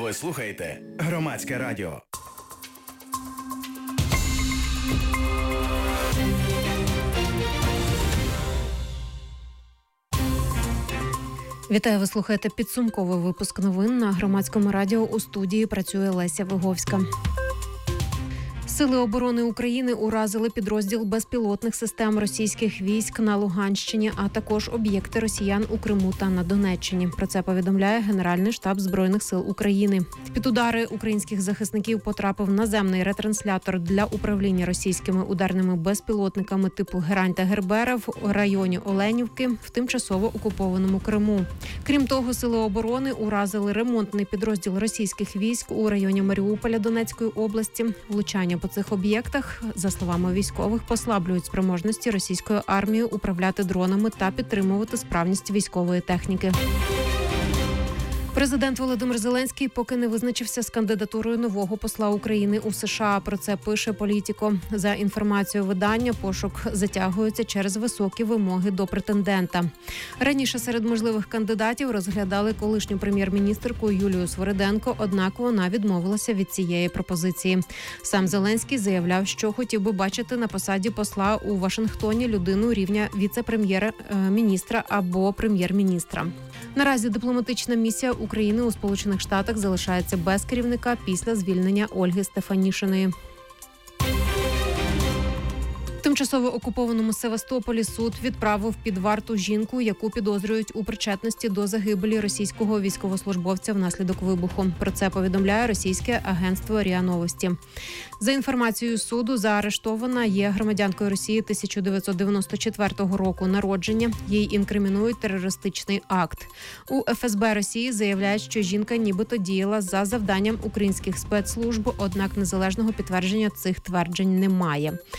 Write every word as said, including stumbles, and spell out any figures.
Ви слухаєте Громадське радіо. Вітаю, ви слухаєте підсумковий випуск новин на Громадському радіо. У студії працює Леся Виговська. Сили оборони України уразили підрозділ безпілотних систем російських військ на Луганщині, а також об'єкти росіян у Криму та на Донеччині. Про це повідомляє Генеральний штаб Збройних сил України. Під удари українських захисників потрапив наземний ретранслятор для управління російськими ударними безпілотниками типу «Герань» та «Гербера» в районі Оленівки в тимчасово окупованому Криму. Крім того, сили оборони уразили ремонтний підрозділ російських військ у районі Маріуполя Донецької області. Влучання по цих об'єктах, за словами військових, послаблюють спроможності російської армії управляти дронами та підтримувати справність військової техніки. Президент Володимир Зеленський поки не визначився з кандидатурою нового посла України у США. Про це пише «Політіко». За інформацією видання, пошук затягується через високі вимоги до претендента. Раніше серед можливих кандидатів розглядали колишню прем'єр-міністерку Юлію Свириденко, однак вона відмовилася від цієї пропозиції. Сам Зеленський заявляв, що хотів би бачити на посаді посла у Вашингтоні людину рівня віце-прем'єр-міністра або прем'єр-міністра. Наразі дипломатична місія України у Сполучених Штатах залишається без керівника після звільнення Ольги Стефанішиної. В тимчасово окупованому Севастополі суд відправив під варту жінку, яку підозрюють у причетності до загибелі російського військовослужбовця внаслідок вибуху. Про це повідомляє російське агентство РІА Новості. За інформацією суду, заарештована є громадянкою Росії тисяча дев'ятсот дев'яносто четвертого року народження. Їй інкримінують терористичний акт. У еф ес бе Росії заявляють, що жінка нібито діяла за завданням українських спецслужб, однак незалежного підтвердження цих тверджень немає.